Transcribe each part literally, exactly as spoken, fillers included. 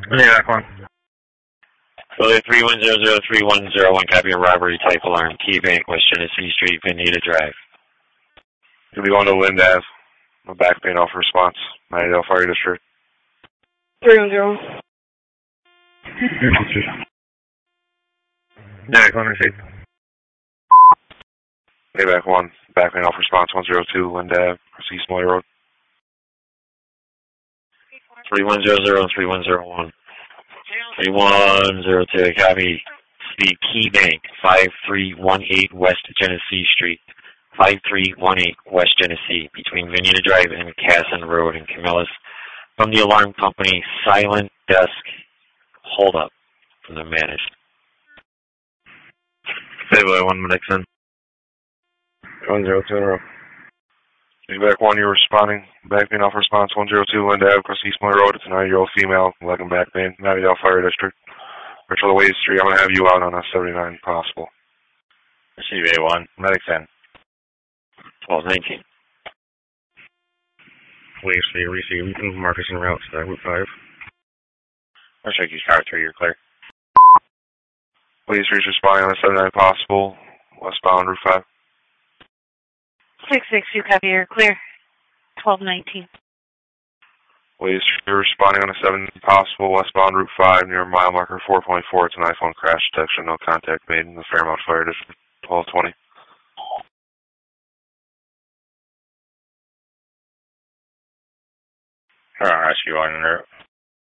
Yeah, come on. Philly three one zero zero three one zero one, copy of robbery type alarm, Key Bank, West Genesee Street, Vinita Drive. You'll be going to Lind Ave. No back pain off response. Mattydale Fire District. three one zero. Yeah, come on, receive. Payback one. Back pain off response one zero two, Lind Ave, East Moy Road. three one zero zero three one zero one. three one zero two, copy. Speed Key Bank, five three one eight West Genesee Street. five three one eight West Genesee, between Vinita Drive and Casson Road in Camillus. From the alarm company, Silent Desk Hold Up from the managed. Stable one, Dixon. one zero two in a row. Payback one, you're responding. Back pain off response one zero two, Lind Ave, across East Moy Road. It's a nine-year-old female, leg and back pain. Mattydale Fire District. Rachel Wade Street. I'm going to have you out on a seventy-nine possible. Receive A one, Medic ten. twelve nineteen. Wade Street, receive Marcus en route to Route five. I'll check you, Star three, you're clear. Wade Street's responding on a seventy-nine possible, westbound Route five. six six two, copy, you're clear. twelve nineteen. Wade Street responding on a seven possible, westbound Route five near mile marker four point four. It's an iPhone crash detection. No contact made in the Fairmount Fire District. twelve twenty. Alright, rescue on the route.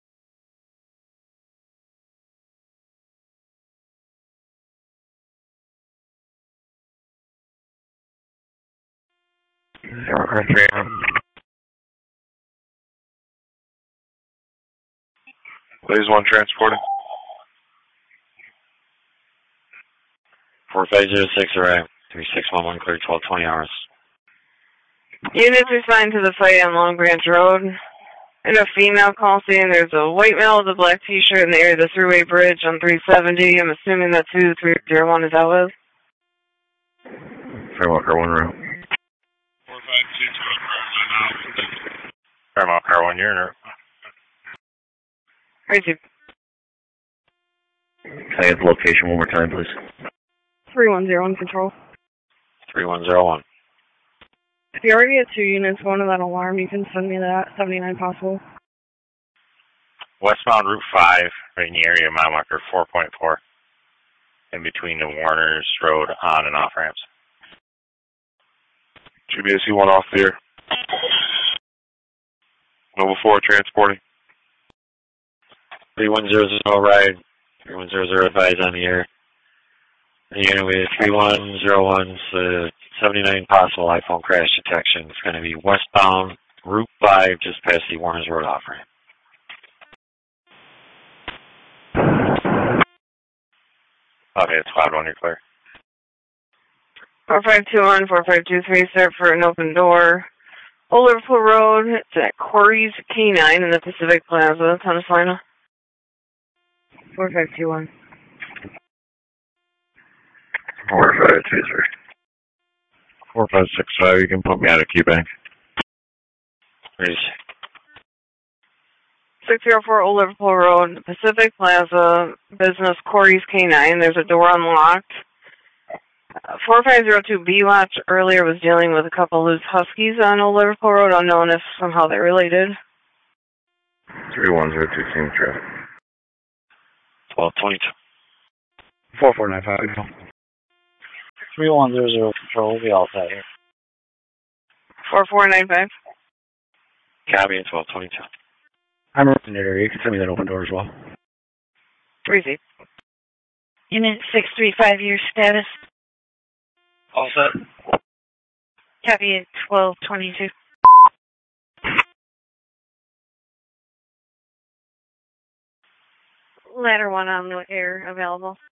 Zero three one. Blaze one transporting. four five zero six arrived. three six one one clear, twelve twenty hours. Units respond to the fight on Long Branch Road. And a female call saying there's a white male with a black t-shirt in the area of the Thruway Bridge on three seventy. I'm assuming that's who three zero one is out with. Fairmount Car one route. four five two two, Fairmount Car one, you're in route. Crazy. Can I get the location one more time, please? three one zero one control. three one zero one. If you already have two units going to that alarm, you can send me that, seventy-nine possible. Westbound Route five, right in the area of mile marker four point four. In between the Warners Road on and off ramps. G B S C one off there. Nova four transporting. three one zero zero ride. three one zero zero advise on the air. Unit with three one zero one's uh, seventy-nine possible iPhone crash detection. It's going to be westbound Route five, just past the Warners Road off ramp. Okay, it's cloud one, you're clear. four five two one, four five two three, start for an open door. Old Liverpool Road, it's at Corey's K nine in the Pacific Plaza, Tenneslina. four five two one. four five two three. four five six five, you can put me out of Key Bank. Please. six zero four Old Liverpool Road, Pacific Plaza, business Corey's K nine. There's a door unlocked. Uh, four five zero two B Watch earlier was dealing with a couple loose Huskies on Old Liverpool Road, unknown if somehow they're related. three one zero two, team traffic. twelve twenty-two. four four nine five. three one zero zero control, we all set here. four four nine five. Copy at twelve twenty-two. I'm in that area. You can send me that open door as well. Receive. Unit six three five, your status. All set. Copy at twelve twenty-two. Ladder one on the air available.